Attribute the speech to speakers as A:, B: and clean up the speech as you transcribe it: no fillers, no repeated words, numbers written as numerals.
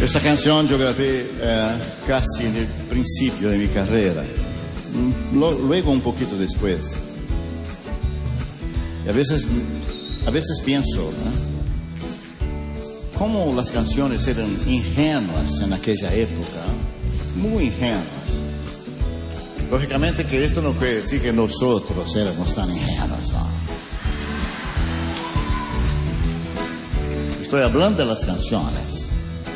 A: Esta canción yo grabé casi en el principio de mi carrera, luego un poquito después. Y a veces pienso, cómo las canciones eran ingenuas en aquella época, muy ingenuas. Lógicamente que esto no quiere decir que nosotros éramos tan ingenuos, ¿no? Estoy hablando de las canciones.